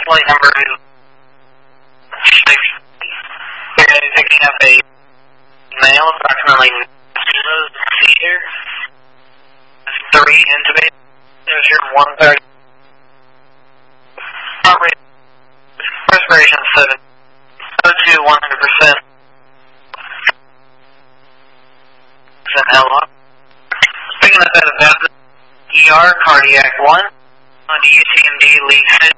flight number 6. You're going to be picking up a male, approximately 2 seater, 3 intubated, there's your 130. Respiration 7, O2 100%. L1. Picking up at about ER, cardiac 1, on the UTMD lead 6.